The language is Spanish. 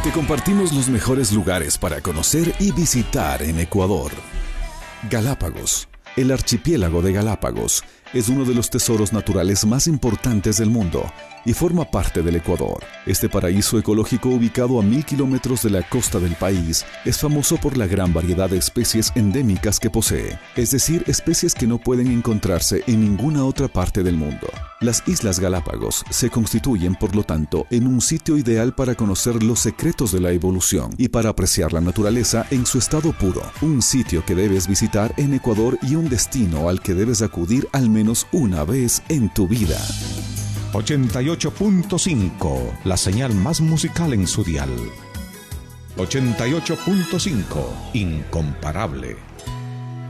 Te compartimos los mejores lugares para conocer y visitar en Ecuador. Galápagos. El archipiélago de Galápagos es uno de los tesoros naturales más importantes del mundo y forma parte del Ecuador. Este paraíso ecológico, ubicado a 1000 kilómetros de la costa del país, es famoso por la gran variedad de especies endémicas que posee, es decir, especies que no pueden encontrarse en ninguna otra parte del mundo. Las Islas Galápagos se constituyen, por lo tanto, en un sitio ideal para conocer los secretos de la evolución y para apreciar la naturaleza en su estado puro. Un sitio que debes visitar en Ecuador y un destino al que debes acudir al menos una vez en tu vida. 88.5, la señal más musical en su dial. 88.5, incomparable.